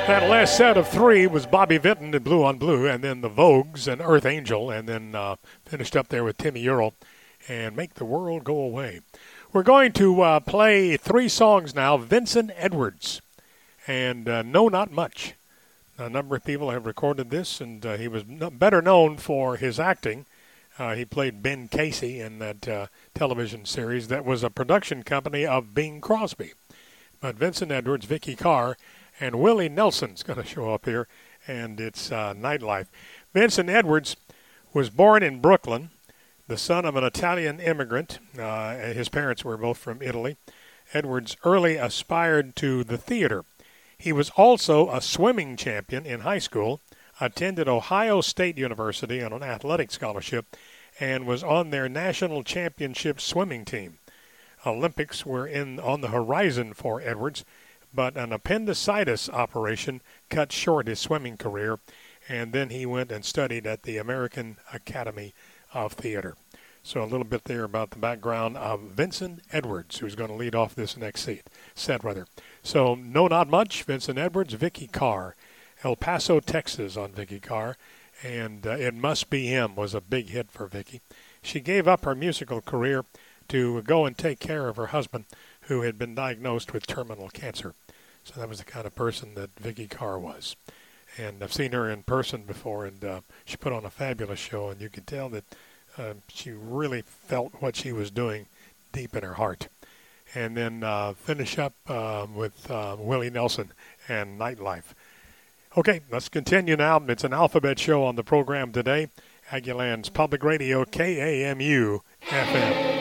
That last set of three was Bobby Vinton and Blue on Blue, and then the Vogues and Earth Angel, and then finished up there with Timmy Earl and Make the World Go Away. We're going to play three songs now. Vincent Edwards and No Not Much. A number of people have recorded this, and he was better known for his acting. He played Ben Casey in that television series that was a production company of Bing Crosby. But Vincent Edwards, Vicky Carr, and Willie Nelson's going to show up here, and it's Nightlife. Vincent Edwards was born in Brooklyn, the son of an Italian immigrant. His parents were both from Italy. Edwards early aspired to the theater. He was also a swimming champion in high school, attended Ohio State University on an athletic scholarship, and was on their national championship swimming team. Olympics were on the horizon for Edwards, but an appendicitis operation cut short his swimming career, and then he went and studied at the American Academy of Theater. So a little bit there about the background of Vincent Edwards, who's going to lead off this next set. So No Not Much, Vincent Edwards, Vicky Carr, El Paso, Texas on Vicky Carr, and It Must Be Him was a big hit for Vicky. She gave up her musical career to go and take care of her husband, who had been diagnosed with terminal cancer. So that was the kind of person that Vicky Carr was. And I've seen her in person before, and she put on a fabulous show, and you could tell that she really felt what she was doing deep in her heart. And then finish up with Willie Nelson and Nightlife. Okay, let's continue now. It's an alphabet show on the program today. Aggieland's Public Radio, KAMU FM.